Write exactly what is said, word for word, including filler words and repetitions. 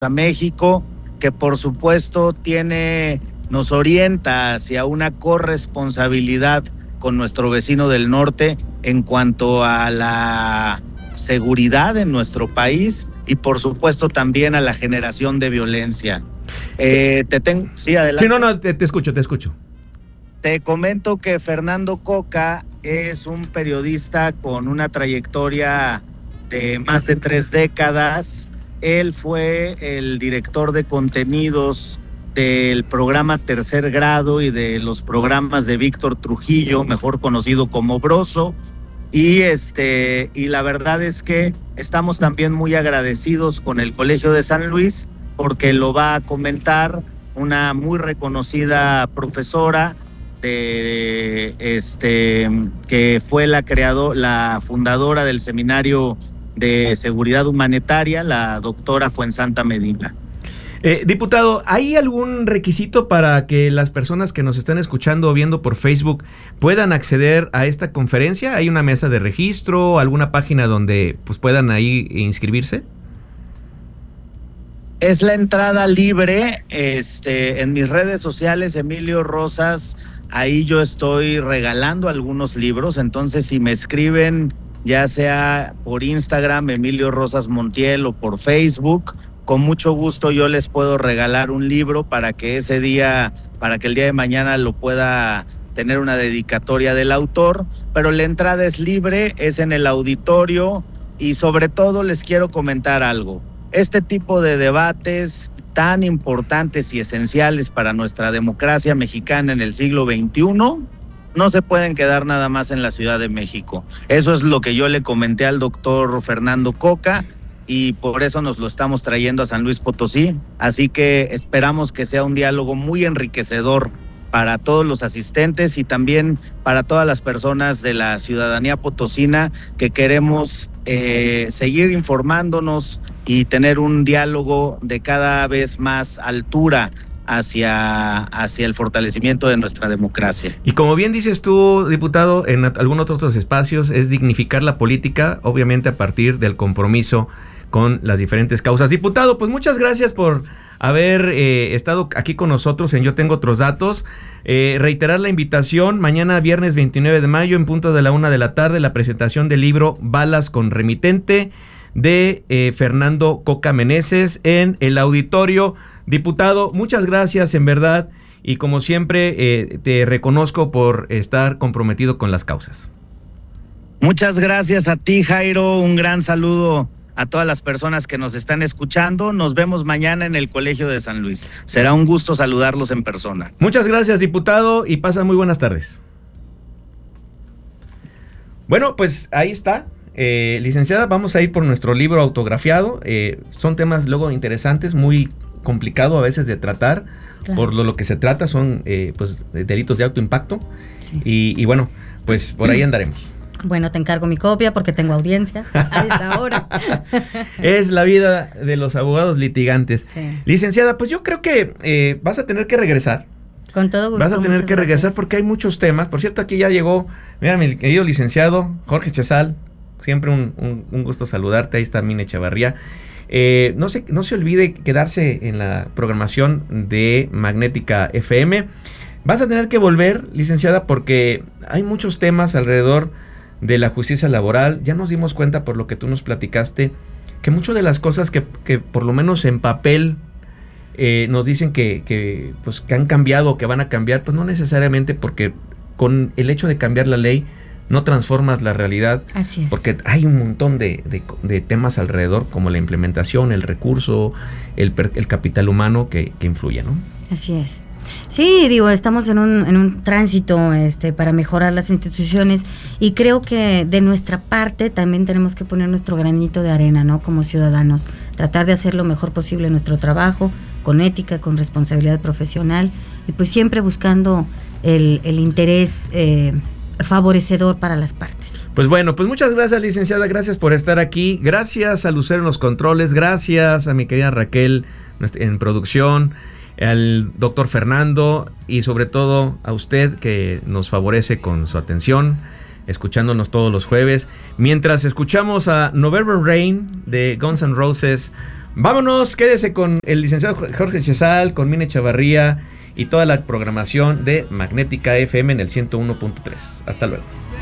a México, que por supuesto tiene, nos orienta hacia una corresponsabilidad con nuestro vecino del norte en cuanto a la seguridad en nuestro país y por supuesto también a la generación de violencia. Eh, te tengo, sí, adelante. Sí, no, no, te, te escucho, te escucho. Te comento que Fernando Coca es un periodista con una trayectoria de más de tres décadas. Él fue el director de contenidos del programa Tercer Grado y de los programas de Víctor Trujillo, mejor conocido como Broso. Y, este, y la verdad es que estamos también muy agradecidos con el Colegio de San Luis porque lo va a comentar una muy reconocida profesora de, este, que fue la creadora, la fundadora del Seminario de Seguridad Humanitaria, la doctora Fuensanta Medina. Eh, diputado, ¿hay algún requisito para que las personas que nos están escuchando o viendo por Facebook puedan acceder a esta conferencia? ¿Hay una mesa de registro, alguna página donde pues puedan ahí inscribirse? Es la entrada libre, este, en mis redes sociales, Emilio Rosas, ahí yo estoy regalando algunos libros, entonces si me escriben, ya sea por Instagram, Emilio Rosas Montiel, o por Facebook, con mucho gusto yo les puedo regalar un libro para que ese día, para que el día de mañana lo pueda tener una dedicatoria del autor, pero la entrada es libre, es en el auditorio y sobre todo les quiero comentar algo. Este tipo de debates tan importantes y esenciales para nuestra democracia mexicana en el siglo veintiuno no se pueden quedar nada más en la Ciudad de México. Eso es lo que yo le comenté al doctor Fernando Coca y por eso nos lo estamos trayendo a San Luis Potosí. Así que esperamos que sea un diálogo muy enriquecedor para todos los asistentes y también para todas las personas de la ciudadanía potosina que queremos eh, seguir informándonos y tener un diálogo de cada vez más altura hacia, hacia el fortalecimiento de nuestra democracia. Y como bien dices tú, diputado, en algunos otros espacios es dignificar la política, obviamente a partir del compromiso con las diferentes causas. Diputado, pues muchas gracias por haber eh, estado aquí con nosotros en Yo Tengo Otros Datos. Eh, reiterar la invitación, mañana viernes veintinueve de mayo en punto de la una de la tarde, la presentación del libro Balas con Remitente de eh, Fernando Coca Meneses en el auditorio. Diputado, muchas gracias en verdad y como siempre eh, te reconozco por estar comprometido con las causas. Muchas gracias a ti, Jairo, un gran saludo a todas las personas que nos están escuchando. Nos vemos mañana en el Colegio de San Luis. Será un gusto saludarlos en persona. Muchas gracias, diputado, y pasan muy buenas tardes. Bueno, pues ahí está. Eh, licenciada, vamos a ir por nuestro libro autografiado. Eh, son temas luego interesantes, muy complicado a veces de tratar. Claro. Por lo, lo que se trata son eh, pues delitos de alto impacto. Sí. Y, y bueno, pues por ahí andaremos. Bueno, te encargo mi copia porque tengo audiencia a esa hora. Es la vida de los abogados litigantes. Sí. Licenciada, pues yo creo que eh, vas a tener que regresar. Con todo gusto. Vas a tener que regresar gracias. Porque hay muchos temas. Por cierto, aquí ya llegó, mira, mi querido licenciado Jorge Chesal. Siempre un, un, un gusto saludarte. Ahí está Mine Echevarría. Eh, no, se, no se olvide quedarse en la programación de Magnética F M. Vas a tener que volver, licenciada, porque hay muchos temas alrededor de la justicia laboral. Ya nos dimos cuenta por lo que tú nos platicaste que muchas de las cosas que, que por lo menos en papel eh, nos dicen que, que, pues, que han cambiado o que van a cambiar, pues no necesariamente, porque con el hecho de cambiar la ley no transformas la realidad. Así es. Porque hay un montón de, de, de temas alrededor, como la implementación, el recurso, el, el capital humano que, que influye, ¿no? Así es. Sí, digo, estamos en un, en un tránsito este, para mejorar las instituciones y creo que de nuestra parte también tenemos que poner nuestro granito de arena, ¿no? Como ciudadanos, tratar de hacer lo mejor posible nuestro trabajo, con ética, con responsabilidad profesional y pues siempre buscando el, el interés eh, favorecedor para las partes. Pues bueno, pues muchas gracias, licenciada, gracias por estar aquí, gracias a Lucero en los controles, gracias a mi querida Raquel en producción, al doctor Fernando y sobre todo a usted que nos favorece con su atención, escuchándonos todos los jueves. Mientras escuchamos a November Rain de Guns N' Roses, Vámonos, quédese con el licenciado Jorge Chezal, con Mine Chavarría y toda la programación de Magnética F M en el ciento uno punto tres. Hasta luego.